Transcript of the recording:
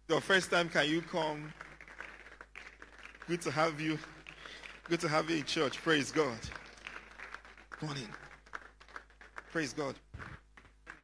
Your first time, can you come? Good to have you. Good to have you in church. Praise God. Come on in. Praise God.